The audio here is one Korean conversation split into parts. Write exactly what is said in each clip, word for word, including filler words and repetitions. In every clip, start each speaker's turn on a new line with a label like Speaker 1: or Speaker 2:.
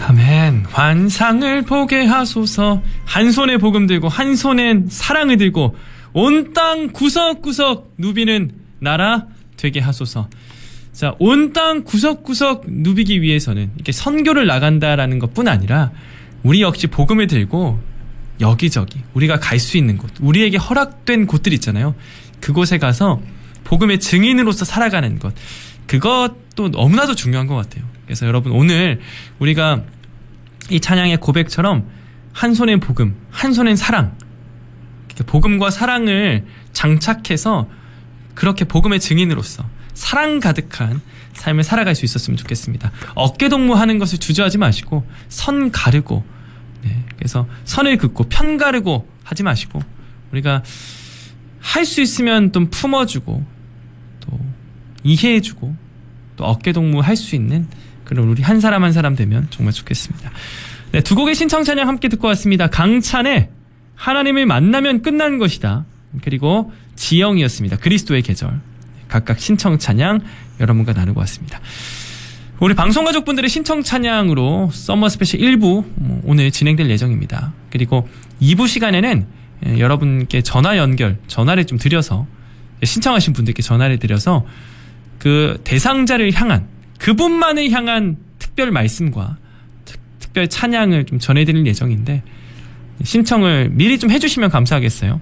Speaker 1: 아멘. 환상을 보게 하소서. 한 손에 복음 들고 한 손엔 사랑을 들고 온 땅 구석구석 누비는 나라 되게 하소서. 자, 온 땅 구석구석 누비기 위해서는 이렇게 선교를 나간다라는 것뿐 아니라 우리 역시 복음을 들고 여기저기 우리가 갈 수 있는 곳, 우리에게 허락된 곳들 있잖아요. 그곳에 가서 복음의 증인으로서 살아가는 것, 그것도 너무나도 중요한 것 같아요. 그래서 여러분, 오늘 우리가 이 찬양의 고백처럼 한 손엔 복음, 한 손엔 사랑, 복음과 사랑을 장착해서 그렇게 복음의 증인으로서 사랑 가득한 삶을 살아갈 수 있었으면 좋겠습니다. 어깨동무하는 것을 주저하지 마시고 선 가르고, 네, 그래서 선을 긋고 편 가르고 하지 마시고 우리가 할 수 있으면 좀 품어주고 또 이해해주고 또 어깨동무 할 수 있는 그런 우리 한 사람 한 사람 되면 정말 좋겠습니다. 네, 두 곡의 신청 찬양 함께 듣고 왔습니다. 강찬의 하나님을 만나면 끝난 것이다, 그리고 지영이었습니다. 그리스도의 계절. 각각 신청 찬양 여러분과 나누고 왔습니다. 우리 방송가족분들의 신청 찬양으로 서머 스페셜 일 부 오늘 진행될 예정입니다. 그리고 이 부 시간에는 여러분께 전화 연결, 전화를 좀 드려서 신청하신 분들께 전화를 드려서 그 대상자를 향한, 그분만을 향한 특별 말씀과 특, 특별 찬양을 좀 전해드릴 예정인데 신청을 미리 좀 해주시면 감사하겠어요.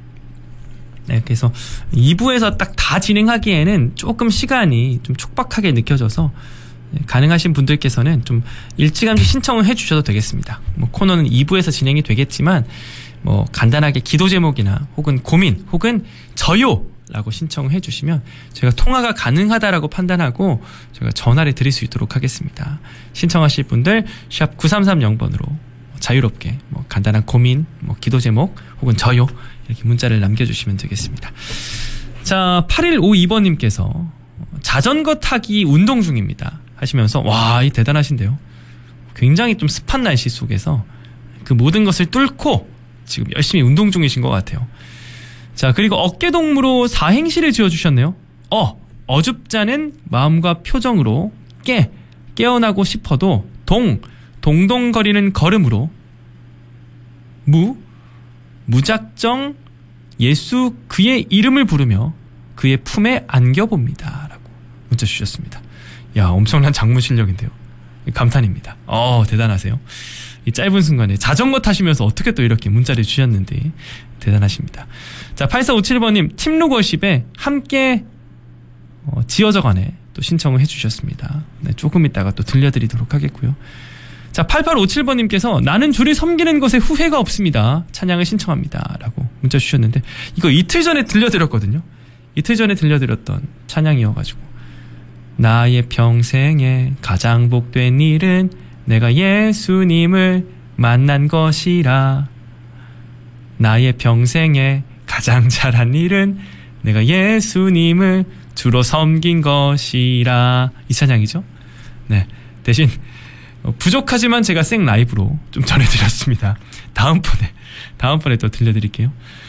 Speaker 1: 네, 그래서 이 부에서 딱 다 진행하기에는 조금 시간이 좀 촉박하게 느껴져서 가능하신 분들께서는 좀 일찌감치 신청을 해주셔도 되겠습니다. 뭐 코너는 이 부에서 진행이 되겠지만 뭐 간단하게 기도 제목이나 혹은 고민 혹은 저요라고 신청을 해주시면 제가 통화가 가능하다라고 판단하고 제가 전화를 드릴 수 있도록 하겠습니다. 신청하실 분들 샵 구삼삼공 번으로 자유롭게 뭐 간단한 고민, 뭐 기도 제목 혹은 저요 이렇게 문자를 남겨주시면 되겠습니다. 자, 팔일오이 번님께서 자전거 타기 운동 중입니다 하시면서, 와, 이 대단하신데요. 굉장히 좀 습한 날씨 속에서 그 모든 것을 뚫고 지금 열심히 운동 중이신 것 같아요. 자, 그리고 어깨동무로 사행시를 지어주셨네요. 어, 어줍잖은 마음과 표정으로 깨, 깨어나고 싶어도 동, 동동거리는 걸음으로 무, 무작정 예수 그의 이름을 부르며 그의 품에 안겨봅니다 라고 문자 주셨습니다. 야, 엄청난 장문 실력인데요. 감탄입니다. 어, 대단하세요. 이 짧은 순간에 자전거 타시면서 어떻게 또 이렇게 문자를 주셨는지 대단하십니다. 자, 팔사오칠 번님 팀룩워십에 함께 어, 지어져가네 또 신청을 해주셨습니다. 네, 조금 이따가 또 들려드리도록 하겠고요. 자, 팔팔오칠 번님께서 나는 주를 섬기는 것에 후회가 없습니다. 찬양을 신청합니다 라고 문자 주셨는데 이거 이틀 전에 들려드렸거든요. 이틀 전에 들려드렸던 찬양이어가지고, 나의 평생에 가장 복된 일은 내가 예수님을 만난 것이라. 나의 평생에 가장 잘한 일은 내가 예수님을 주로 섬긴 것이라. 이 찬양이죠. 네, 대신 부족하지만 제가 생 라이브로 좀 전해드렸습니다. 다음번에 다음번에 또 들려드릴게요.